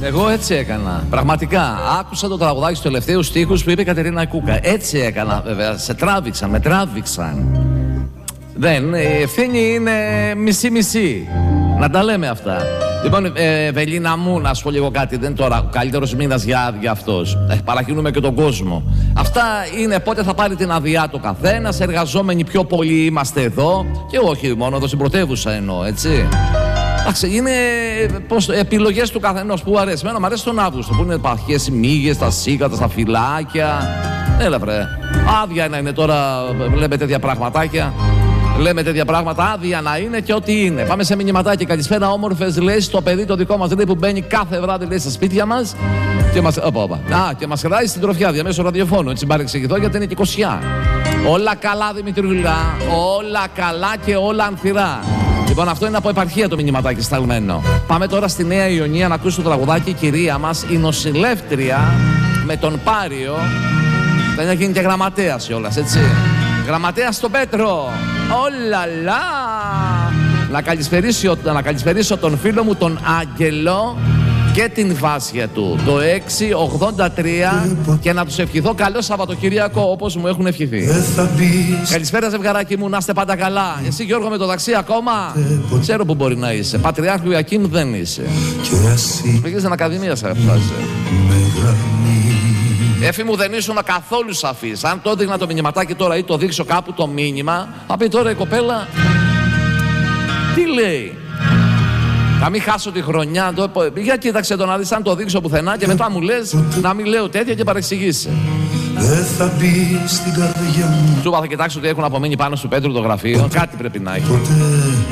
Εγώ έτσι έκανα. Πραγματικά. Άκουσα το τραγουδάκι στους τελευταίους στίχους που είπε η Κατερίνα Κούκα. Έτσι έκανα, βέβαια. Σε τράβηξαν, με τράβηξαν. Δεν, η ευθύνη είναι μισή-μισή. Να τα λέμε αυτά. Λοιπόν, Βελίνα μου, να σου πω λίγο κάτι. Δεν είναι τώρα ο καλύτερος μήνας για άδεια αυτός. Παρακινούμε και τον κόσμο. Αυτά είναι πότε θα πάρει την άδειά το καθένας. Εργαζόμενοι πιο πολλοί είμαστε εδώ. Και όχι μόνο εδώ στην πρωτεύουσα εννοώ, έτσι. Εντάξει, είναι επιλογές του καθενός που αρέσει. Εμένα μου αρέσει τον Αύγουστο που είναι παχές οι μύγες, τα σίγατα, τα φυλάκια. Έλα βρε. Άδεια να είναι τώρα, λέμε τέτοια πραγματάκια. Λέμε τέτοια πράγματα, άδεια να είναι και ό,τι είναι. Πάμε σε μηνυματάκι. Καλησπέρα, όμορφες, λέει, στο παιδί το δικό μας, λέει, που μπαίνει κάθε βράδυ, λέει, στα σπίτια μας και μας κρατάει στην τροφιά διαμέσου ραδιοφώνου. Έτσι παρεξηγηθώ γιατί είναι και 20. Όλα καλά, Δημητριούλα. Όλα καλά και όλα ανθυρά. Λοιπόν, αυτό είναι από επαρχία το μηνυματάκι σταλμένο. Πάμε τώρα στη Νέα Ιωνία να ακούσει το τραγουδάκι. Η κυρία μας, η νοσηλεύτρια με τον Πάριο. Θα γίνει και γραμματέας κιόλας, έτσι. Γραμματέας στον Πέτρο. Ολαλά. Να καλησπερίσω τον φίλο μου τον Άγγελο και την Βάσια του. Το 683 και να τους ευχηθώ καλό Σαββατοκυριακό όπως μου έχουν ευχηθεί. Καλησπέρα ζευγαράκι μου, να είστε πάντα καλά. Εσύ Γιώργο με το δαξί ακόμα. Ξέρω που μπορεί να είσαι. Πατριάρχου Ιακήμ δεν είσαι. Πήγες στην Ακαδημία σε αυτά. Έφη μου δεν ήσουν καθόλου σαφής. Αν το έδειχνα το μηνυματάκι τώρα ή το δείξω κάπου το μήνυμα, θα πει τώρα η κοπέλα τι λέει. Θα μην χάσω τη χρονιά. Για κοίταξε το να δεις αν το δείξω πουθενά και μετά μου λες να μην λέω τέτοια και παρεξηγήσει. Δεν θα μπει στην καρδιά μου. Σου είπα θα κοιτάξω ότι έχουν απομείνει πάνω στο Πέτρου το γραφείο. Κάτι πρέπει να έχει.